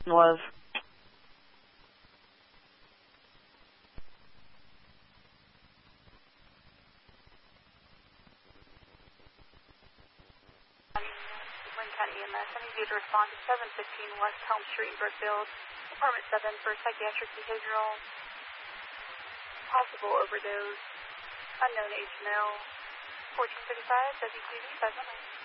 was. Lynn County EMS. I need you to respond to 715 West Helm Street in Brookfield, Department 7 for psychiatric behavioral, possible overdose, unknown age male, 1435 WQV 518.